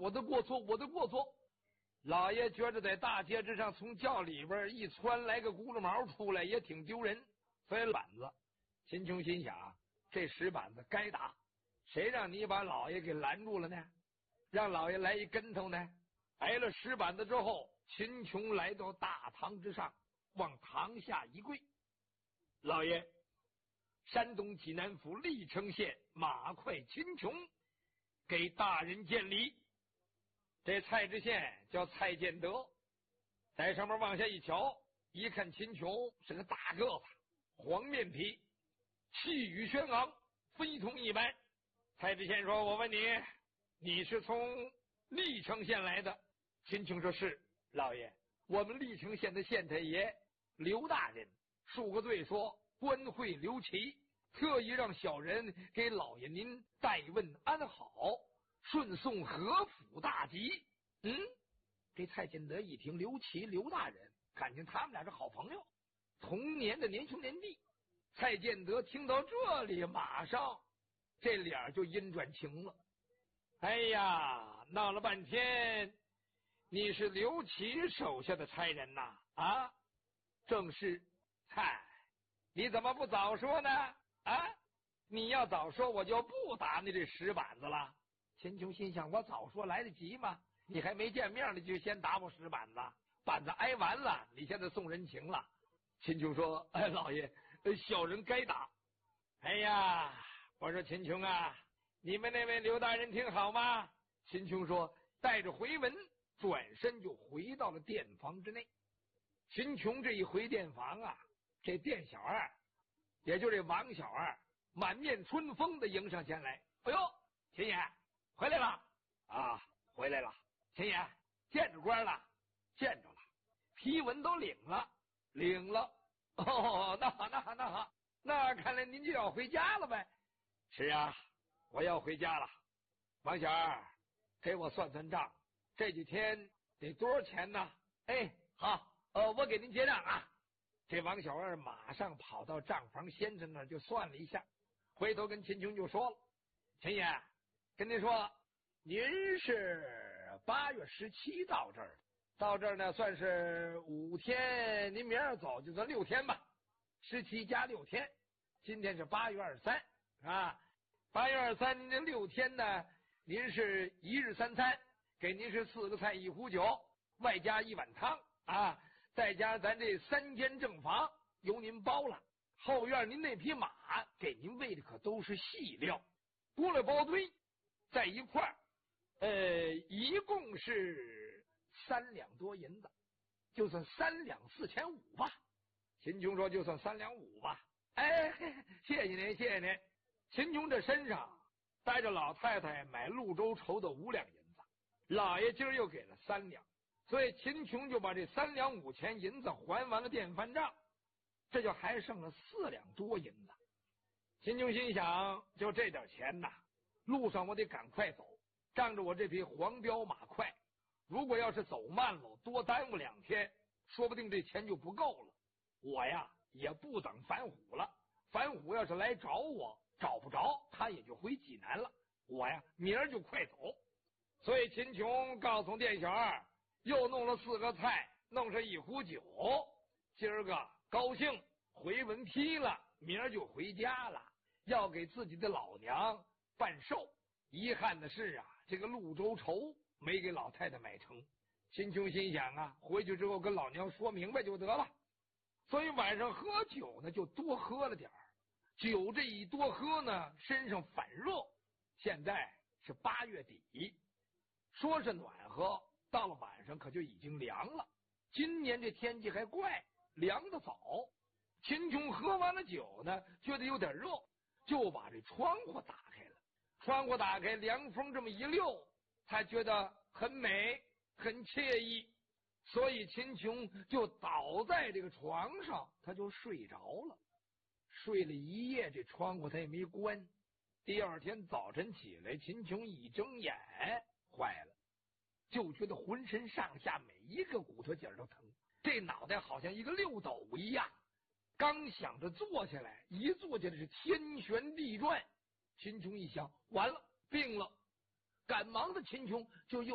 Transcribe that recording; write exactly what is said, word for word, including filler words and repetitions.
我的过错，我的过错。老爷觉得在大街之上从轿里边一窜来个轱辘毛出来也挺丢人，所以板子。秦琼心想，这石板子该打，谁让你把老爷给拦住了呢？让老爷来一跟头呢？挨了石板子之后，秦琼来到大堂之上，往堂下一跪。老爷，山东济南府历城县马快秦琼给大人见礼。这蔡知县叫蔡建德，在上面往下一瞧，一看秦琼是个大个子，黄面皮，气宇轩昂，非同一般。蔡知县说，我问你，你是从历城县来的？秦琼说，是老爷，我们历城县的县太爷刘大人恕个罪，说官会刘琦，特意让小人给老爷您代问安好，顺送和府大吉。嗯，这蔡建德一听刘琦刘大人，感情他们俩是好朋友，同年的年兄年弟。蔡建德听到这里，马上这脸就阴转晴了。哎呀，闹了半天，你是刘琦手下的差人呐？啊，正是。嗨，你怎么不早说呢？啊，你要早说，我就不打你这石板子了。秦琼心想，我早说来得及吗？你还没见面，你就先打我石板子，板子挨完了，你现在送人情了。秦琼说，哎，老爷，小人该打。哎呀，我说秦琼啊，你们那位刘大人挺好吗？秦琼说，带着回文，转身就回到了店房之内。秦琼这一回店房啊，这店小二，也就这王小二，满面春风的迎上前来。哎呦，秦爷回来了啊，回来了。秦爷见着官了？见着了。批文都领了？领了。哦，那好，那好，那好，那看来您就要回家了呗？是啊，我要回家了。王小二，给我算算账，这几天得多少钱呢？哎，好，呃，我给您结账啊。这王小二马上跑到账房先生那儿就算了一下，回头跟秦琼就说了：“秦爷，跟您说，您是八月十七到这儿，到这儿呢算是五天，您明儿走就算六天吧，十七加六天，今天是八月二十三啊，八月二十三，您这六天呢，您是一日三餐，给您是四个菜一壶酒，外加一碗汤啊。”再加咱这三间正房由您包了，后院您那匹马给您喂的可都是细料，锅了包堆在一块儿，呃，一共是三两多银子，就算三两四千五吧。秦琼说就算三两五吧。哎，谢谢您，谢谢您。秦琼这身上带着老太太买潞州绸的五两银子，老爷今儿又给了三两。所以秦琼就把这三两五钱银子还完了店饭账，这就还剩了四两多银子。秦琼心想，就这点钱呐，路上我得赶快走，仗着我这匹黄骠马快，如果要是走慢了，多耽误两天，说不定这钱就不够了。我呀也不等樊虎了，樊虎要是来找我，找不着他也就回济南了，我呀明儿就快走。所以秦琼告诉店小二，又弄了四个菜，弄上一壶酒，今儿个高兴，回文批了，明儿就回家了，要给自己的老娘办寿。遗憾的是啊，这个潞州绸没给老太太买成。秦琼心想啊，回去之后跟老娘说明白就得了。所以晚上喝酒呢，就多喝了点儿。酒这一多喝呢，身上反热。现在是八月底，说是暖和，到了晚上可就已经凉了。今年这天气还怪凉得早。秦琼喝完了酒呢，觉得有点热，就把这窗户打开了。窗户打开，凉风这么一溜，他觉得很美，很惬意。所以秦琼就倒在这个床上，他就睡着了。睡了一夜，这窗户他也没关。第二天早晨起来，秦琼一睁眼，坏了，就觉得浑身上下每一个骨头节都疼，这脑袋好像一个溜斗一样。刚想着坐下来，一坐下来是天旋地转。秦琼一想，完了，病了。赶忙的秦琼就又